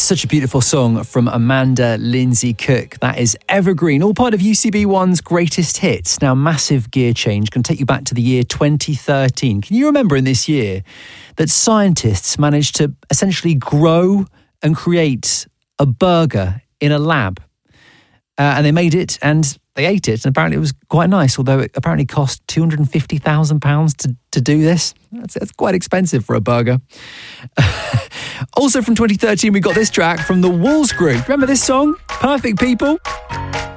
Such a beautiful song from Amanda Lindsay Cook. That is Evergreen, all part of UCB1's greatest hits. Now, massive gear change can take you back to the year 2013. Can you remember in this year that scientists managed to essentially grow and create a burger in a lab? And they made it and they ate it, and apparently it was quite nice, although it apparently cost £250,000 to do this. That's quite expensive for a burger. Also from 2013, we got this track from the Walls Group. Remember this song? Perfect People?